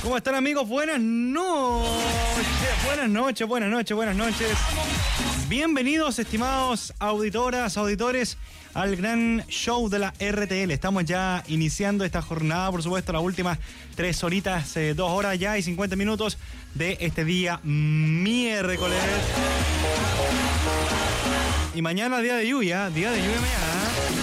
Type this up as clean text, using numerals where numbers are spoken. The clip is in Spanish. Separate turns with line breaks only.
¿Cómo están, amigos? Buenas noches. Bienvenidos, estimados auditoras, auditores, al gran show de la RTL. Estamos ya iniciando esta jornada, por supuesto, las últimas 3 horitas, 2 horas ya y 50 minutos de este día miércoles. Y mañana día de lluvia mañana.